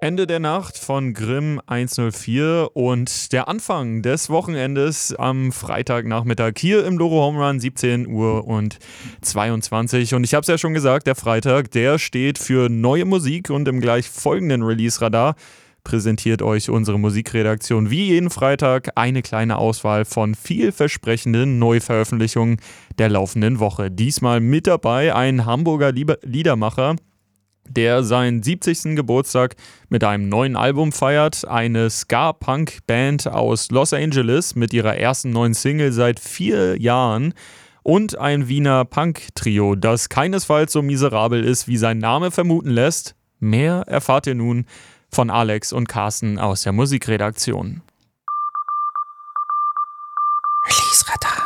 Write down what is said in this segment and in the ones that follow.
Ende der Nacht von Grimm 104 und der Anfang des Wochenendes am Freitagnachmittag hier im Loro Home Run, 17 Uhr und 22. Und ich habe es ja schon gesagt, der Freitag, der steht für neue Musik und im gleich folgenden Release-Radar präsentiert euch unsere Musikredaktion wie jeden Freitag eine kleine Auswahl von vielversprechenden Neuveröffentlichungen der laufenden Woche. Diesmal mit dabei ein Hamburger Liedermacher, der seinen 70. Geburtstag mit einem neuen Album feiert, eine Ska-Punk-Band aus Los Angeles mit ihrer ersten neuen Single seit 4 Jahren und ein Wiener Punk-Trio, das keinesfalls so miserabel ist, wie sein Name vermuten lässt. Mehr erfahrt ihr nun von Alex und Carsten aus der Musikredaktion. Release-Radar.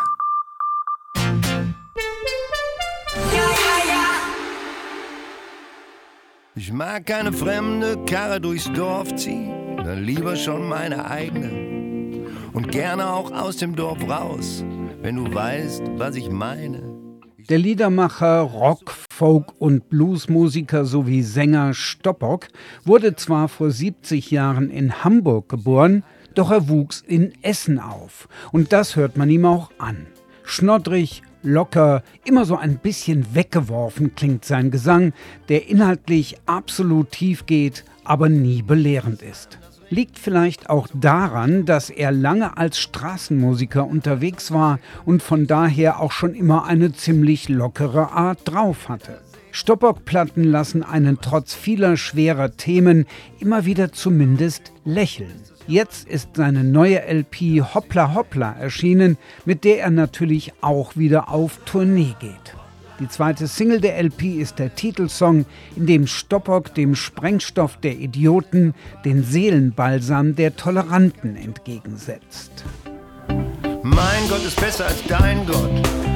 Ich mag keine fremde Karre durchs Dorf ziehen, dann lieber schon meine eigene. Und gerne auch aus dem Dorf raus, wenn du weißt, was ich meine. Der Liedermacher, Rock-, Folk- und Bluesmusiker sowie Sänger Stoppock wurde zwar vor 70 Jahren in Hamburg geboren, doch er wuchs in Essen auf. Und das hört man ihm auch an. Schnoddrig, locker, immer so ein bisschen weggeworfen klingt sein Gesang, der inhaltlich absolut tief geht, aber nie belehrend ist. Liegt vielleicht auch daran, dass er lange als Straßenmusiker unterwegs war und von daher auch schon immer eine ziemlich lockere Art drauf hatte. Stoppock-Platten lassen einen trotz vieler schwerer Themen immer wieder zumindest lächeln. Jetzt ist seine neue LP Hoppla Hoppla erschienen, mit der er natürlich auch wieder auf Tournee geht. Die zweite Single der LP ist der Titelsong, in dem Stoppock dem Sprengstoff der Idioten den Seelenbalsam der Toleranten entgegensetzt. Mein Gott ist besser als dein Gott.